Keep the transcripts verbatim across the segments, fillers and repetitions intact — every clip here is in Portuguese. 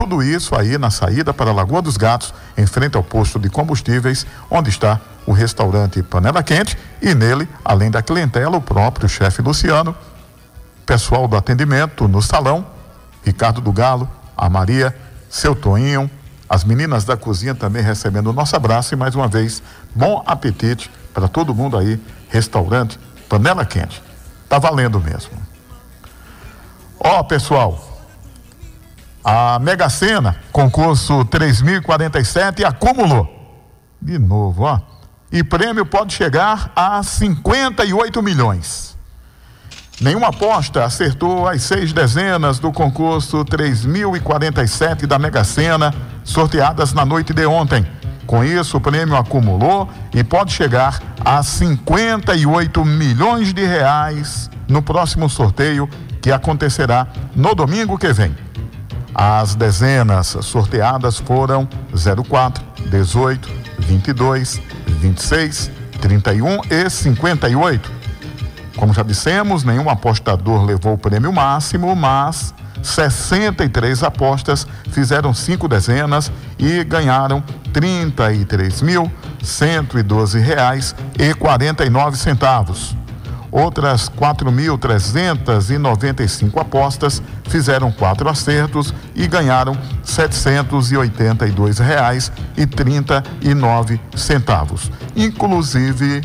Tudo isso aí na saída para a Lagoa dos Gatos, em frente ao posto de combustíveis, onde está o restaurante Panela Quente, e nele, além da clientela, o próprio chefe Luciano, pessoal do atendimento no salão, Ricardo do Galo, a Maria, seu Toninho, as meninas da cozinha também recebendo o nosso abraço, e mais uma vez, bom apetite para todo mundo aí, restaurante Panela Quente. Tá valendo mesmo. Ó, pessoal, a Mega Sena, concurso três mil e quarenta e sete, acumulou. De novo, ó. E prêmio pode chegar a cinquenta e oito milhões. Nenhuma aposta acertou as seis dezenas do concurso três mil e quarenta e sete da Mega Sena, sorteadas na noite de ontem. Com isso, o prêmio acumulou e pode chegar a cinquenta e oito milhões de reais no próximo sorteio, que acontecerá no domingo que vem. As dezenas sorteadas foram zero quatro, dezoito, vinte e dois, vinte e seis, trinta e um e cinquenta e oito. Como já dissemos, nenhum apostador levou o prêmio máximo, mas sessenta e três apostas fizeram cinco dezenas e ganharam trinta e três mil, cento e doze reais e quarenta e nove centavos. Outras quatro mil trezentas e noventa e cinco apostas fizeram quatro acertos e ganharam setecentos e oitenta e dois reais e trinta e nove centavos. Inclusive,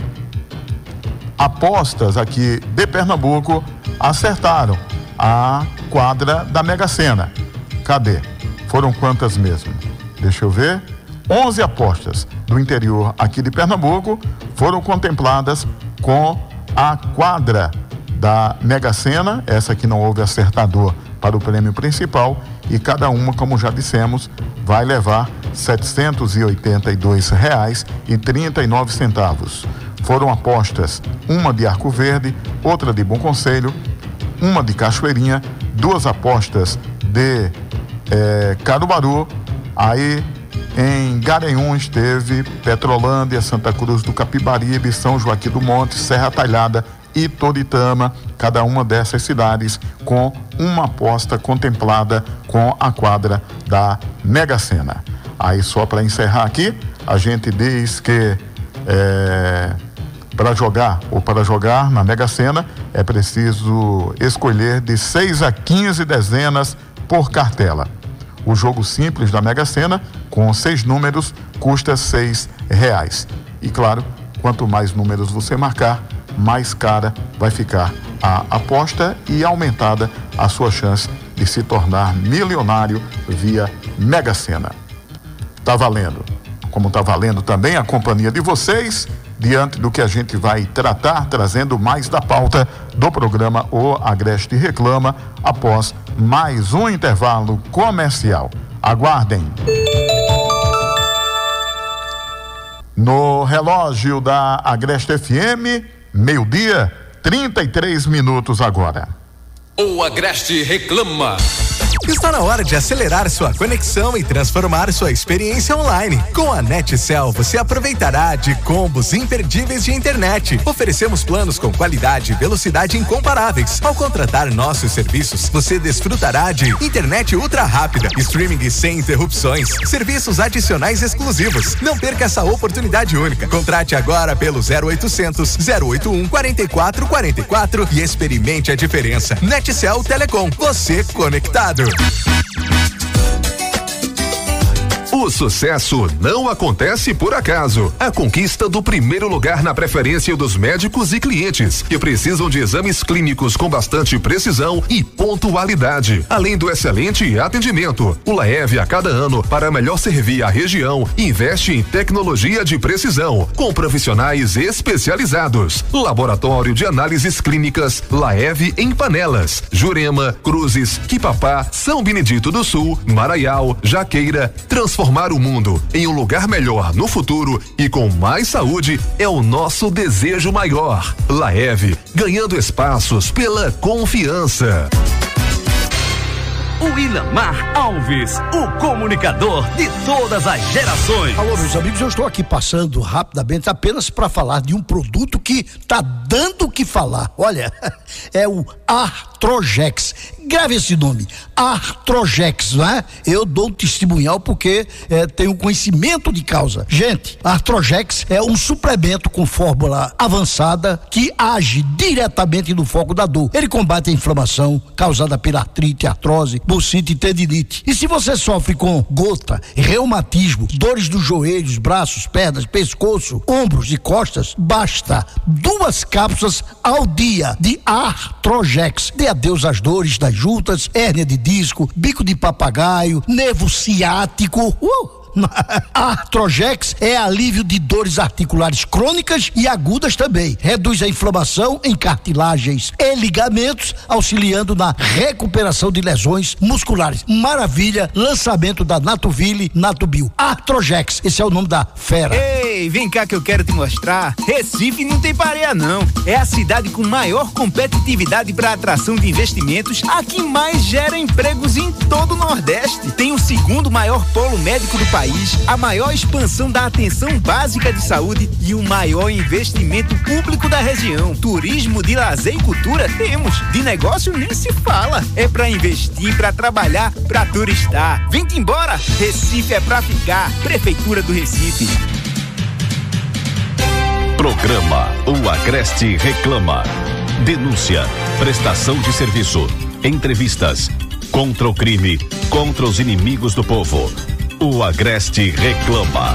apostas aqui de Pernambuco acertaram a quadra da Mega Sena. Cadê? Foram quantas mesmo? Deixa eu ver. onze apostas do interior aqui de Pernambuco foram contempladas com a quadra da Mega Sena, essa que não houve acertador para o prêmio principal, e cada uma, como já dissemos, vai levar setecentos e oitenta e dois reais e trinta e nove centavos. Foram apostas, uma de Arco Verde, outra de Bom Conselho, uma de Cachoeirinha, duas apostas de eh, Caruaru, aí em Garanhuns teve Petrolândia, Santa Cruz do Capibaribe, São Joaquim do Monte, Serra Talhada e Toritama, cada uma dessas cidades com uma aposta contemplada com a quadra da Mega Sena. Aí só para encerrar aqui, a gente diz que é, para jogar ou para jogar na Mega Sena é preciso escolher de seis a quinze dezenas por cartela. O jogo simples da Mega Sena, com seis números, custa seis reais. E claro, quanto mais números você marcar, mais cara vai ficar a aposta e aumentada a sua chance de se tornar milionário via Mega Sena. Tá valendo. Como tá valendo também a companhia de vocês, diante do que a gente vai tratar, trazendo mais da pauta do programa O Agreste Reclama, após mais um intervalo comercial. Aguardem. No relógio da Agreste F M, meio-dia, trinta e três minutos agora. O Agreste Reclama. Está na hora de acelerar sua conexão e transformar sua experiência online. Com a NetCell, você aproveitará de combos imperdíveis de internet. Oferecemos planos com qualidade e velocidade incomparáveis. Ao contratar nossos serviços, você desfrutará de internet ultra rápida, streaming sem interrupções, serviços adicionais exclusivos. Não perca essa oportunidade única. Contrate agora pelo zero oitocentos, zero oito um, quatro quatro quatro quatro e experimente a diferença. NetCell Telecom, você conectado. O sucesso não acontece por acaso. A conquista do primeiro lugar na preferência dos médicos e clientes que precisam de exames clínicos com bastante precisão e pontualidade. Além do excelente atendimento, o Laev, a cada ano, para melhor servir a região, investe em tecnologia de precisão, com profissionais especializados. Laboratório de análises clínicas Laev em Panelas, Jurema, Cruzes, Quipapá, São Benedito do Sul, Maraial, Jaqueira. Transformar o mundo em um lugar melhor no futuro e com mais saúde é o nosso desejo maior. Laev, ganhando espaços pela confiança. O Ilamar Alves, o comunicador de todas as gerações. Alô, meus amigos, eu estou aqui passando rapidamente apenas para falar de um produto que está dando o que falar. Olha, é o ar Artrojex. Grave esse nome, Artrojex, não é? Eu dou um testemunhal porque é, tenho conhecimento de causa. Gente, Artrojex é um suplemento com fórmula avançada que age diretamente no foco da dor. Ele combate a inflamação causada pela artrite, artrose, bursite e tendinite. E se você sofre com gota, reumatismo, dores dos joelhos, braços, pernas, pescoço, ombros e costas, basta duas cápsulas ao dia de Artrojex. Dê adeus às dores das juntas, hérnia de disco, bico de papagaio, nervo ciático. Uh! Artrojex é alívio de dores articulares crônicas e agudas também. Reduz a inflamação em cartilagens e ligamentos, auxiliando na recuperação de lesões musculares. Maravilha, lançamento da Natuville Natubio. Artrojex, esse é o nome da fera. Ei, vem cá que eu quero te mostrar. Recife não tem pareia não. É a cidade com maior competitividade para atração de investimentos, a que mais gera empregos em todo o Nordeste. Tem o segundo maior polo médico do país, a maior expansão da atenção básica de saúde e o maior investimento público da região. Turismo, de lazer e cultura temos. De negócio nem se fala. É pra investir, pra trabalhar, pra turistar. Vem-te embora. Recife é pra ficar. Prefeitura do Recife. Programa O Agreste Reclama. Denúncia, prestação de serviço, entrevistas, contra o crime, contra os inimigos do povo. O Agreste Reclama.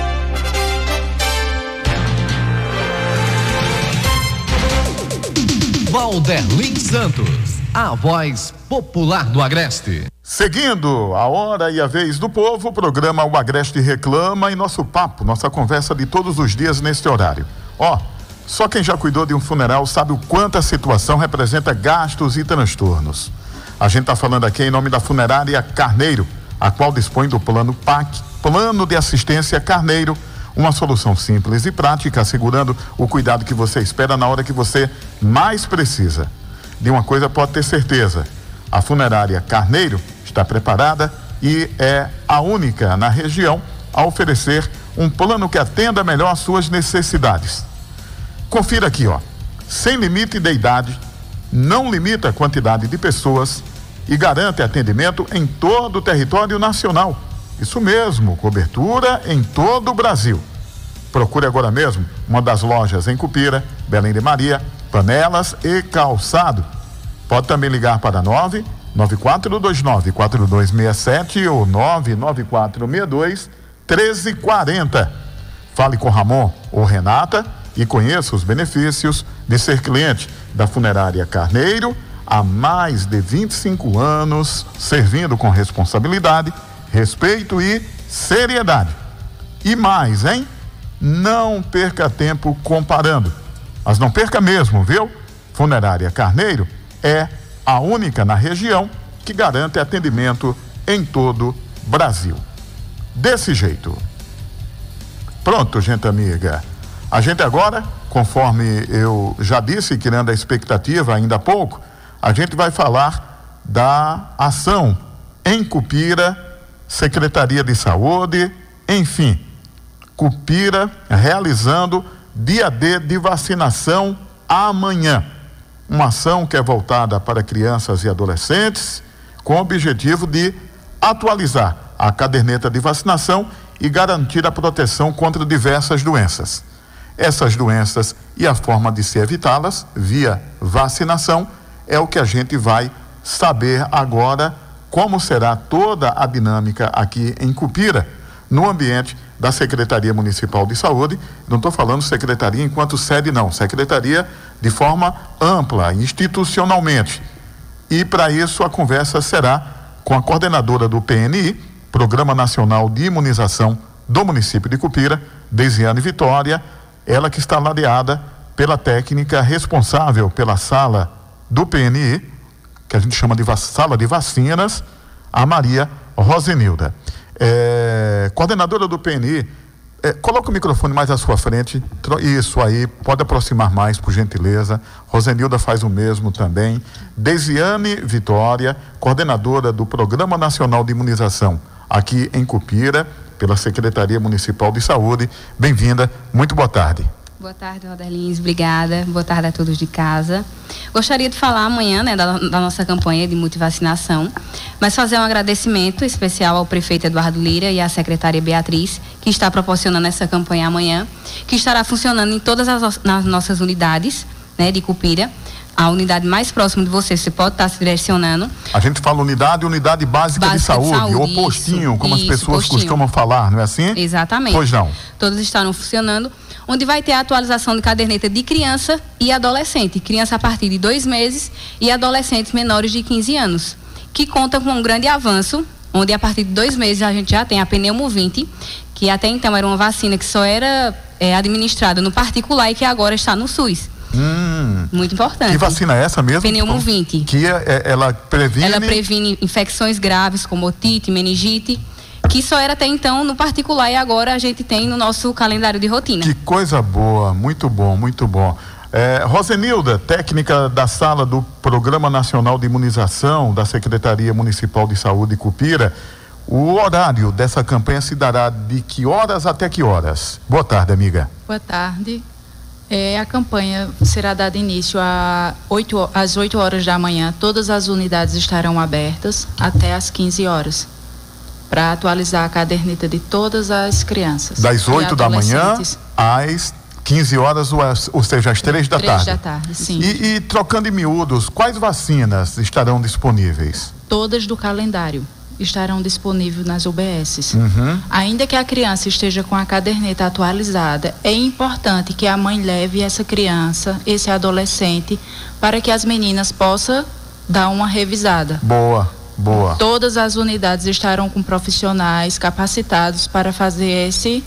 Valderlin Santos, a voz popular do Agreste. Seguindo a hora e a vez do povo, o programa O Agreste Reclama e nosso papo, nossa conversa de todos os dias neste horário. Ó, só quem já cuidou de um funeral sabe o quanto a situação representa gastos e transtornos. A gente está falando aqui em nome da Funerária Carneiro, a qual dispõe do plano P A C, Plano de Assistência Carneiro, uma solução simples e prática, assegurando o cuidado que você espera na hora que você mais precisa. De uma coisa pode ter certeza, a Funerária Carneiro está preparada e é a única na região a oferecer um plano que atenda melhor às suas necessidades. Confira aqui, ó, sem limite de idade, não limita a quantidade de pessoas e garante atendimento em todo o território nacional. Isso mesmo, cobertura em todo o Brasil. Procure agora mesmo uma das lojas em Cupira, Belém de Maria, Panelas e Calçado. Pode também ligar para nove nove quatro dois nove quatro dois seis sete ou nove nove quatro seis dois um três quatro zero. Fale com Ramon ou Renata e conheça os benefícios de ser cliente da Funerária Carneiro há mais de vinte e cinco anos, servindo com responsabilidade, respeito e seriedade. E mais, hein? Não perca tempo comparando. Mas não perca mesmo, viu? Funerária Carneiro é a única na região que garante atendimento em todo o Brasil. Desse jeito. Pronto, gente amiga. A gente agora, conforme eu já disse, criando a expectativa ainda há pouco, a gente vai falar da ação em Cupira, Secretaria de Saúde, enfim, Cupira realizando dia D de vacinação amanhã. Uma ação que é voltada para crianças e adolescentes, com o objetivo de atualizar a caderneta de vacinação e garantir a proteção contra diversas doenças. Essas doenças e a forma de se evitá-las via vacinação é o que a gente vai saber agora, como será toda a dinâmica aqui em Cupira, no ambiente da Secretaria Municipal de Saúde. Não estou falando secretaria enquanto sede, não, secretaria de forma ampla, institucionalmente. E para isso a conversa será com a coordenadora do P N I, Programa Nacional de Imunização do município de Cupira, Deisiane Vitória, ela que está ladeada pela técnica responsável pela sala do P N I, que a gente chama de sala de vacinas, a Maria Rosenilda. É, coordenadora do P N I, é, coloca o microfone mais à sua frente, isso aí, pode aproximar mais, por gentileza. Rosenilda faz o mesmo também. Deisiane Vitória, coordenadora do Programa Nacional de Imunização aqui em Cupira, pela Secretaria Municipal de Saúde. Bem-vinda, muito boa tarde. Boa tarde, Rodelins, obrigada. Boa tarde a todos de casa. Gostaria de falar amanhã, né, da, da nossa campanha de multivacinação, mas fazer um agradecimento especial ao prefeito Eduardo Lira e à secretária Beatriz, que está proporcionando essa campanha amanhã, que estará funcionando em todas as nas nossas unidades, né, de Cupira. A unidade mais próxima de você, você pode estar se direcionando. A gente fala unidade, unidade básica, básica de, saúde, de saúde, ou postinho, isso, como isso, as pessoas postinho. costumam falar, não é assim? Exatamente. Pois não. Todos estarão funcionando, onde vai ter a atualização de caderneta de criança e adolescente, criança a partir de dois meses e adolescentes menores de quinze anos, que conta com um grande avanço, onde a partir de dois meses a gente já tem a Pneumovinte, que até então era uma vacina que só era é, administrada no particular e que agora está no SUS. Hum. Muito importante. Que vacina é essa mesmo? Pneumovinte. Que é, é, ela previne... Ela previne infecções graves como otite, meningite, que só era até então no particular e agora a gente tem no nosso calendário de rotina. Que coisa boa, muito bom, muito bom. É, Rosenilda, técnica da sala do Programa Nacional de Imunização da Secretaria Municipal de Saúde Cupira, o horário dessa campanha se dará de que horas até que horas? Boa tarde, amiga. Boa tarde. É, a campanha será dada início a oito, às oito horas da manhã. Todas as unidades estarão abertas até às quinze horas, para atualizar a caderneta de todas as crianças. Das oito da manhã às quinze horas, ou seja, às três da tarde. Três da tarde, sim. E, e trocando em miúdos, quais vacinas estarão disponíveis? Todas do calendário estarão disponíveis nas U B Ss. Uhum. Ainda que a criança esteja com a caderneta atualizada, é importante que a mãe leve essa criança, esse adolescente, para que as meninas possam dar uma revisada. Boa, boa. Todas as unidades estarão com profissionais capacitados para fazer esse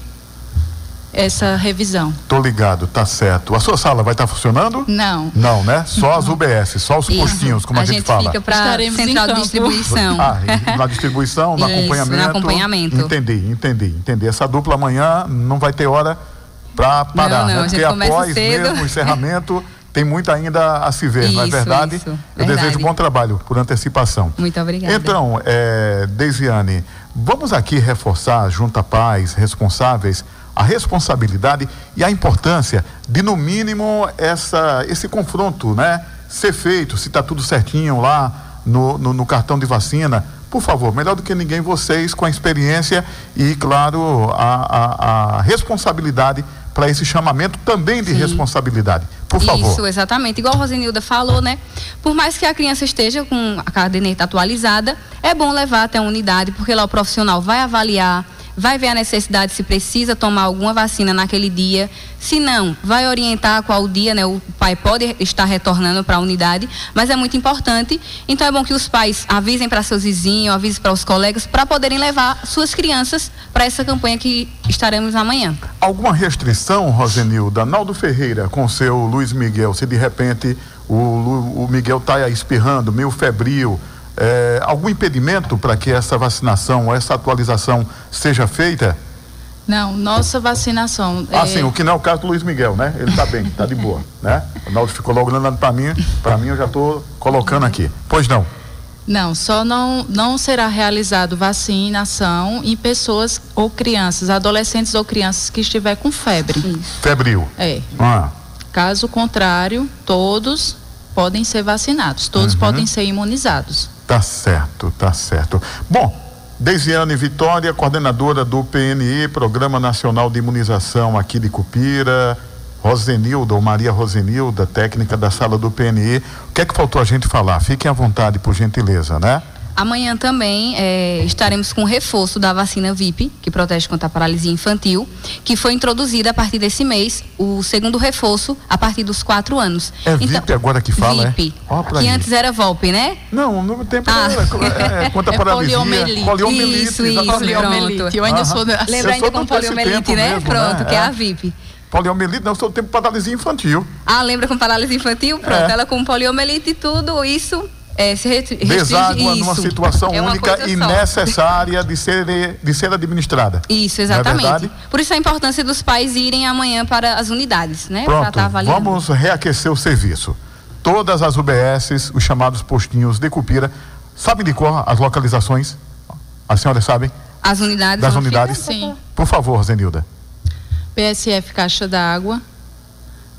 essa revisão. Tô ligado, tá certo. A sua sala vai estar tá funcionando? Não. Não, né? Só as U B S, só os postinhos, como a, a gente, gente fala. A gente fica para central de distribuição. Ah, na distribuição, no Isso, acompanhamento. no acompanhamento. Entendi, entendi, entendi. Essa dupla amanhã não vai ter hora para parar, não, não, né? a gente Porque após cedo. mesmo o encerramento tem muito ainda a se ver, isso, não é verdade? Isso, Eu verdade. desejo bom trabalho por antecipação. Muito obrigada. Então, é, Deisiane, vamos aqui reforçar junto à paz, responsáveis, a responsabilidade e a importância de, no mínimo, essa, esse confronto, né, ser feito, se está tudo certinho lá no, no, no cartão de vacina. Por favor, melhor do que ninguém, vocês com a experiência e, claro, a, a, a responsabilidade para esse chamamento também de Sim. responsabilidade. Por favor. Isso, exatamente. Igual a Rosenilda falou, né? Por mais que a criança esteja com a caderneta atualizada, é bom levar até a unidade, porque lá o profissional vai avaliar, vai ver a necessidade se precisa tomar alguma vacina naquele dia. Se não, vai orientar qual dia, né? O pai pode estar retornando para a unidade, mas é muito importante. Então é bom que os pais avisem para seus vizinhos, avisem para os colegas, para poderem levar suas crianças para essa campanha que estaremos amanhã. Alguma restrição, Rosenilda? Naldo Ferreira, com o seu Luiz Miguel, se de repente o, o Miguel está espirrando, meio febril, É, algum impedimento para que essa vacinação, essa atualização seja feita? Não, nossa vacinação... Ah, é... sim, o que não é o caso do Luiz Miguel, né? Ele está bem, está de boa, né? O Naldo ficou logo olhando para mim, para mim eu já estou colocando aqui. Pois não? Não, só não, não será realizado vacinação em pessoas ou crianças, adolescentes ou crianças que estiver com febre. Isso. Febril? É. Ah. Caso contrário, todos podem ser vacinados, todos uhum. podem ser imunizados. Tá certo, tá certo. Bom, Deisiane Vitória, coordenadora do P N I, Programa Nacional de Imunização aqui de Cupira, Rosenilda, ou Maria Rosenilda, técnica da sala do P N I. O que é que faltou a gente falar? Fiquem à vontade, por gentileza, né? Amanhã também é, estaremos com o reforço da vacina V I P, que protege contra a paralisia infantil, que foi introduzida a partir desse mês, o segundo reforço a partir dos quatro anos. É então, V I P agora que fala, V I P, é? que aí. antes era VOLP, né? Não, no tempo ah. era é, contra a é paralisia. Poliomielite. Poliomielite, isso, isso, poliomielite. Eu ainda sou... Da... Lembra ainda com poliomielite, né? Mesmo, Pronto, né? que é, é a V I P. Poliomielite, não, sou do tempo de paralisia infantil. Ah, lembra com paralisia infantil? Pronto, é. ela com poliomielite e tudo isso... É, se restringe, deságua numa situação é única e só. necessária de ser, de ser administrada. Isso, exatamente. É Por isso a importância dos pais irem amanhã para as unidades, né? Pronto, tá avaliando. Vamos reaquecer o serviço. Todas as U B Ss, os chamados postinhos de Cupira, sabem de cor as localizações? As senhoras sabem? As unidades? Das unidades? Sim. Por favor, Zenilda. P S F Caixa d'Água,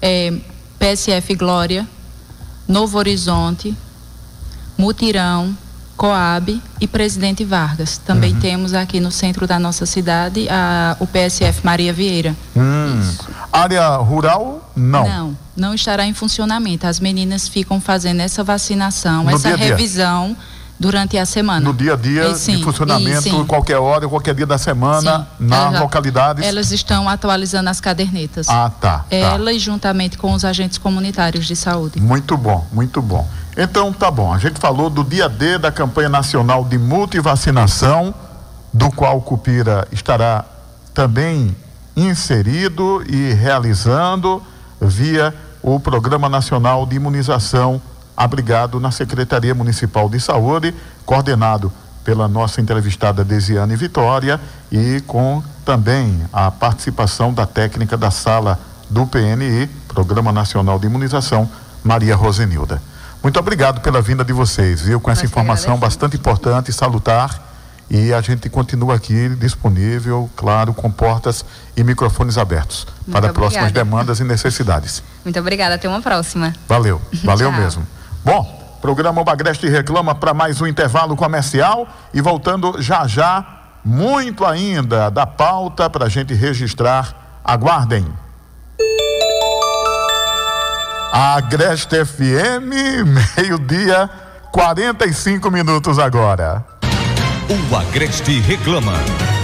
é, P S F Glória, Novo Horizonte, Mutirão, Coab e Presidente Vargas. Também uhum. temos aqui no centro da nossa cidade a, o P S F Maria Vieira. Hum. Área rural, não? Não, não estará em funcionamento. As meninas ficam fazendo essa vacinação, no essa dia -dia. revisão durante a semana. No dia a dia e, sim, de funcionamento, e, qualquer hora, qualquer dia da semana, sim. nas Ela, localidades? Elas estão atualizando as cadernetas. Ah, tá. Elas tá. juntamente com os agentes comunitários de saúde. Muito bom, muito bom. Então, tá bom. A gente falou do dia D da campanha nacional de multivacinação, do qual o Cupira estará também inserido e realizando via o Programa Nacional de Imunização, abrigado na Secretaria Municipal de Saúde, coordenado pela nossa entrevistada Desiane Vitória e com também a participação da técnica da sala do P N I, Programa Nacional de Imunização, Maria Rosenilda. Muito obrigado pela vinda de vocês, viu? Com essa informação bastante importante e salutar. E a gente continua aqui disponível, claro, com portas e microfones abertos Muito para obrigada. próximas demandas e necessidades. Muito obrigada, até uma próxima. Valeu, valeu mesmo. Bom, programa O Agreste Reclama para mais um intervalo comercial e voltando já já, muito ainda da pauta para a gente registrar. Aguardem. Agreste F M, meio-dia, quarenta e cinco minutos agora. O Agreste Reclama.